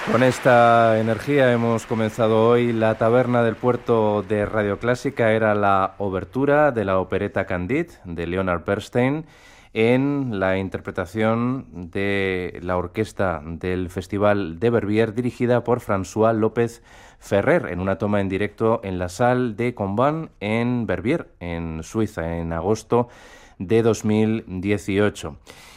Con esta energía hemos comenzado hoy la taberna del puerto de Radio Clásica. Era la obertura de la opereta Candide de Leonard Bernstein en la interpretación de la orquesta del Festival de Verbier dirigida por François López Ferrer en una toma en directo en la Salle de Combin en Verbier, en Suiza, en agosto de 2018.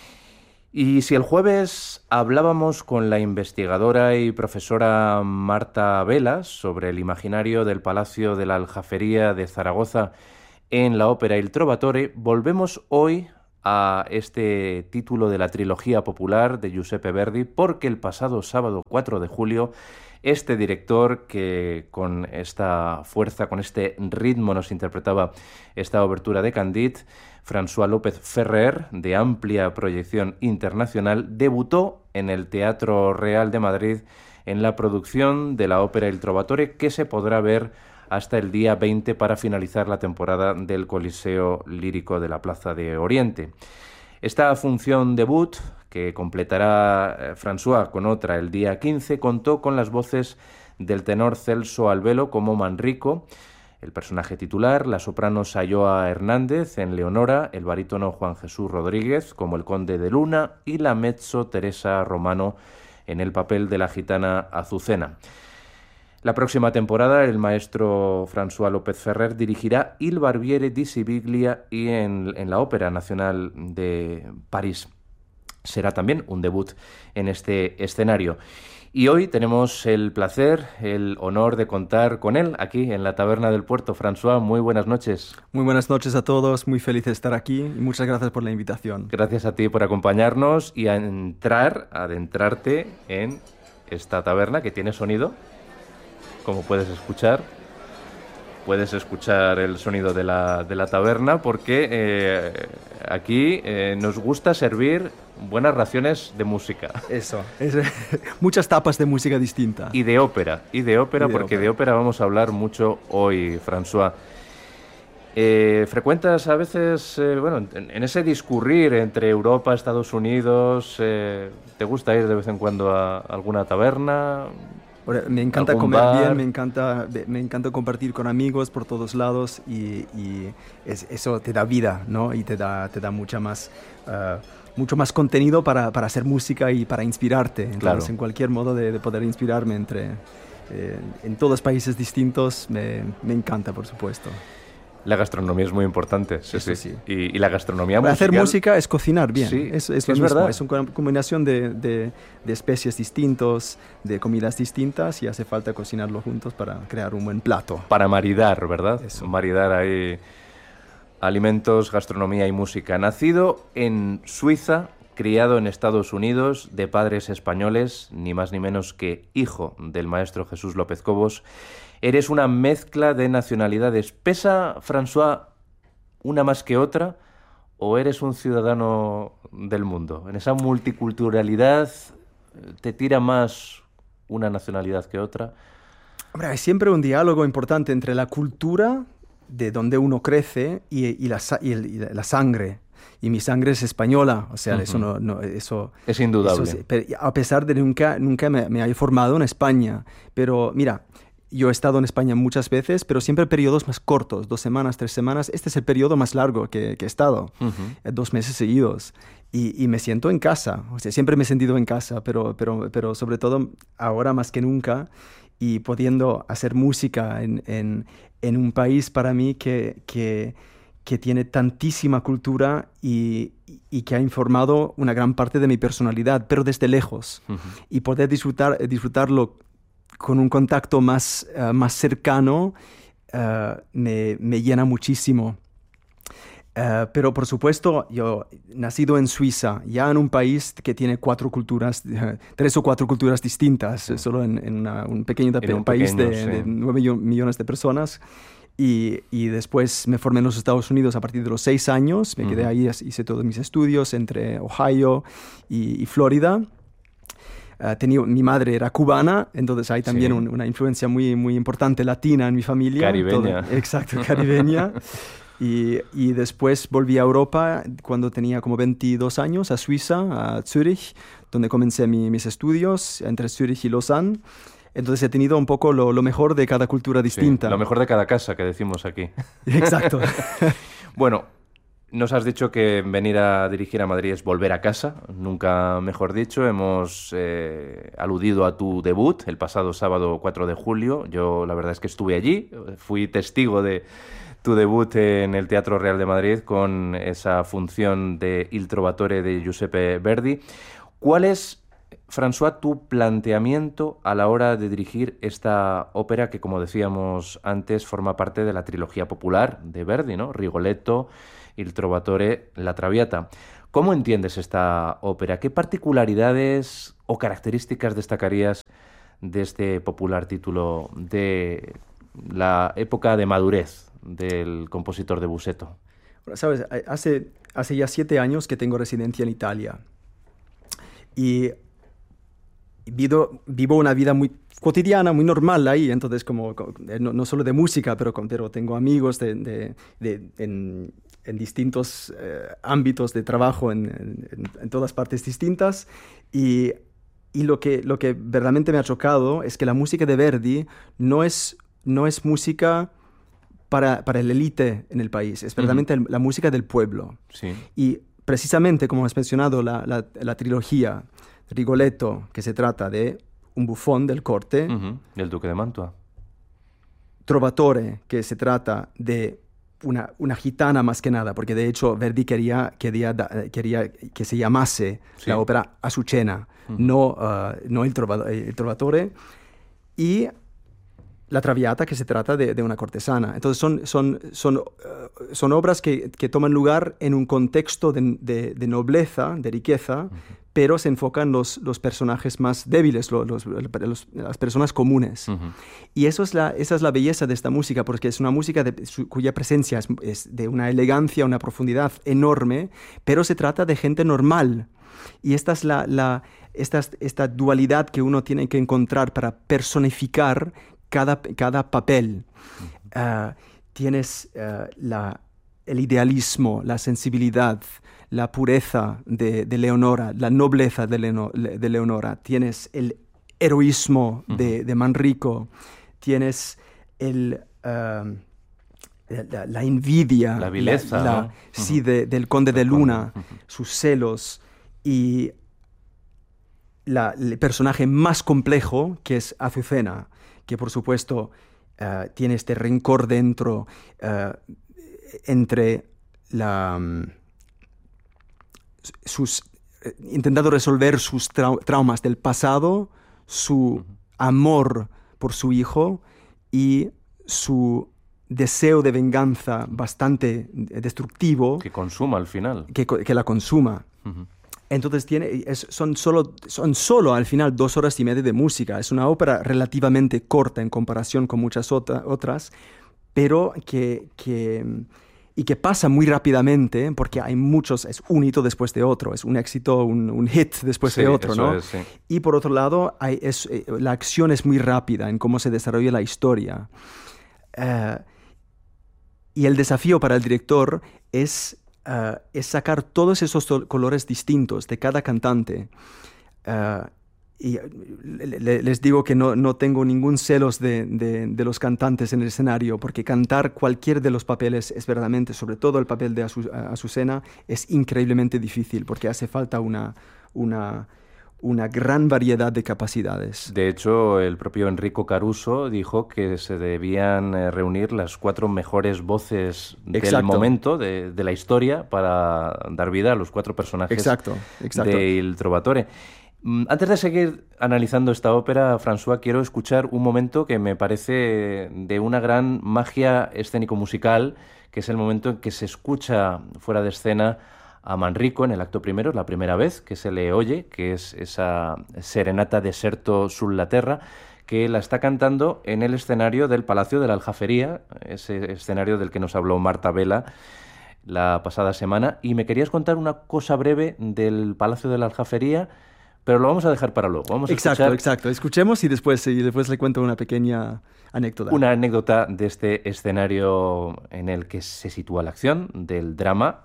Y si el jueves hablábamos con la investigadora y profesora Marta Velas sobre el imaginario del Palacio de la Aljafería de Zaragoza en la ópera Il Trovatore, volvemos hoy a este título de la trilogía popular de Giuseppe Verdi, porque el pasado sábado 4 de julio este director que con esta fuerza, con este ritmo nos interpretaba esta obertura de Candide, François López Ferrer, de amplia proyección internacional, debutó en el Teatro Real de Madrid en la producción de la ópera Il Trovatore, que se podrá ver hasta el día 20 para finalizar la temporada del Coliseo Lírico de la Plaza de Oriente. Esta función debut, que completará François con otra el día 15, contó con las voces del tenor Celso Albelo como Manrico, el personaje titular, la soprano Sayoa Hernández en Leonora, el barítono Juan Jesús Rodríguez como el conde de Luna y la mezzo Teresa Romano en el papel de la gitana Azucena. La próxima temporada el maestro François López Ferrer dirigirá Il Barbiere di Siviglia y en la Ópera Nacional de París. Será también un debut en este escenario. Y hoy tenemos el placer, el honor de contar con él aquí en la Taberna del Puerto. François, muy buenas noches. Muy buenas noches a todos, muy feliz de estar aquí y muchas gracias por la invitación. Gracias a ti por acompañarnos y a adentrarte en esta taberna que tiene sonido, como puedes escuchar. Puedes escuchar el sonido de la taberna porque aquí nos gusta servir buenas raciones de música. Eso, muchas tapas de música distinta. Y de ópera, porque de ópera vamos a hablar mucho hoy, François. Frecuentas a veces, en ese discurrir entre Europa, Estados Unidos, ¿te gusta ir de vez en cuando a alguna taberna? Me encanta comer bien, me encanta compartir con amigos por todos lados y eso te da vida, ¿no? Y te da mucho más contenido para hacer música y para inspirarte. Entonces, claro, en cualquier modo de poder inspirarme en todos países distintos me encanta, por supuesto. La gastronomía es muy importante, sí. Y la gastronomía para musical... hacer música es cocinar bien, sí, es lo mismo. Verdad. Es una combinación de especies distintos, de comidas distintas y hace falta cocinarlo juntos para crear un buen plato. Para maridar, ¿verdad? Eso. Maridar ahí alimentos, gastronomía y música. Nacido en Suiza, criado en Estados Unidos, de padres españoles, ni más ni menos que hijo del maestro Jesús López Cobos. Eres una mezcla de nacionalidades. ¿Pesa, François, una más que otra? ¿O eres un ciudadano del mundo? ¿En esa multiculturalidad te tira más una nacionalidad que otra? Hombre, hay siempre un diálogo importante entre la cultura de donde uno crece y la sangre. Y mi sangre es española, o sea, eso es indudable. A pesar de nunca me haya formado en España. Pero mira, yo he estado en España muchas veces, pero siempre periodos más cortos, 2 semanas, 3 semanas. Este es el periodo más largo que he estado, 2 meses seguidos. Y me siento en casa, o sea, siempre me he sentido en casa, pero sobre todo ahora más que nunca, y pudiendo hacer música en un país para mí que tiene tantísima cultura y que ha informado una gran parte de mi personalidad, pero desde lejos. Y poder disfrutarlo con un contacto más cercano me llena muchísimo. Pero por supuesto, yo nacido en Suiza, ya en un país que tiene 3 o 4 culturas distintas, solo en un pequeño país de 9 millones de personas. Y después me formé en los Estados Unidos a partir de los 6 años. Me quedé ahí, hice todos mis estudios entre Ohio y Florida. Mi madre era cubana, entonces hay también una influencia muy, muy importante latina en mi familia. Caribeña. Exacto, caribeña. Y después volví a Europa cuando tenía como 22 años, a Suiza, a Zúrich, donde comencé mis estudios entre Zúrich y Lausanne. Entonces he tenido un poco lo mejor de cada cultura distinta. Sí, lo mejor de cada casa, que decimos aquí. Exacto. Bueno, nos has dicho que venir a dirigir a Madrid es volver a casa, nunca mejor dicho. Hemos aludido a tu debut el pasado sábado 4 de julio. Yo la verdad es que estuve allí, fui testigo de tu debut en el Teatro Real de Madrid con esa función de Il Trovatore de Giuseppe Verdi. ¿Cuál es, François, tu planteamiento a la hora de dirigir esta ópera que, como decíamos antes, forma parte de la trilogía popular de Verdi, ¿no? Rigoletto, Il Trovatore, La Traviata. ¿Cómo entiendes esta ópera? ¿Qué particularidades o características destacarías de este popular título de la época de madurez del compositor de Busseto? Bueno, sabes, hace ya 7 años que tengo residencia en Italia y vivo una vida muy cotidiana, muy normal ahí, entonces no solo de música, pero tengo amigos en distintos ámbitos de trabajo en todas partes distintas y lo que verdaderamente me ha chocado es que la música de Verdi no es música para el élite en el país, es verdaderamente la música del pueblo. Sí. Y precisamente, como has mencionado, la trilogía Rigoletto, que se trata de un bufón del corte, del duque de Mantua. Trovatore, que se trata de una gitana más que nada, porque de hecho Verdi quería que se llamase la ópera Azucena, no el Trovatore, y La Traviata, que se trata de una cortesana. Entonces son obras que toman lugar en un contexto de nobleza, de riqueza, pero se enfocan los personajes más débiles, las personas comunes. Y esa es la belleza de esta música, porque es una música cuya presencia es de una elegancia, una profundidad enorme, pero se trata de gente normal. Y esta es esta dualidad que uno tiene que encontrar para personificar cada papel. Tienes el idealismo, la sensibilidad, la pureza de Leonora, la nobleza de Leonora. Tienes el heroísmo de Manrico. Tienes la envidia. La vileza. Sí, del conde de Luna, sus celos. Y el personaje más complejo, que es Azucena, que por supuesto tiene este rencor dentro entre intentando resolver sus traumas del pasado, su amor por su hijo y su deseo de venganza bastante destructivo. Que consuma al final. Que la consuma. Entonces son solo al final 2 horas y media de música. Es una ópera relativamente corta en comparación con muchas otras, pero que pasa muy rápidamente porque hay muchos, es un hito después de otro, es un éxito, un hit después de otro, ¿no? Sí. Y por otro lado, la acción es muy rápida en cómo se desarrolla la historia. Y el desafío para el director es sacar todos esos colores distintos de cada cantante. Y les digo que no tengo ningún celos de los cantantes en el escenario, porque cantar cualquier de los papeles es verdaderamente, sobre todo el papel de Azucena, es increíblemente difícil, porque hace falta una gran variedad de capacidades. De hecho, el propio Enrico Caruso dijo que se debían reunir las 4 mejores voces del momento, de la historia, para dar vida a los 4 personajes de Il Trovatore. Antes de seguir analizando esta ópera, François, quiero escuchar un momento que me parece de una gran magia escénico-musical, que es el momento en que se escucha fuera de escena a Manrico en el acto primero, la primera vez que se le oye, que es esa serenata deserto sulla terra, que la está cantando en el escenario del Palacio de la Aljafería, ese escenario del que nos habló Marta Vela la pasada semana. Y me querías contar una cosa breve del Palacio de la Aljafería, Pero lo vamos a dejar para luego. Vamos a escuchar Exacto. Escuchemos y después le cuento una pequeña anécdota. una anécdota de este escenario en el que se sitúa la acción del drama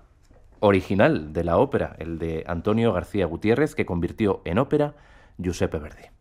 original de la ópera, el de Antonio García Gutiérrez, que convirtió en ópera Giuseppe Verdi.